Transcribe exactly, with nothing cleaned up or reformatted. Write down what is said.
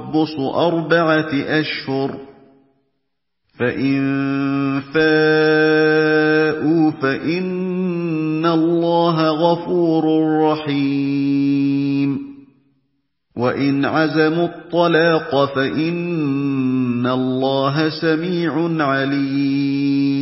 تَرَبُّصُ أَرْبَعَةِ أَشْهُرٍ ۖ فَإِن فَاءُوا فَإِنَّ اللَّهَ غَفُورٌ رَّحِيمٌ وَإِنْ عَزَمُوا الطَّلَاقَ فَإِنَّ اللَّهَ سَمِيعٌ عَلِيمٌ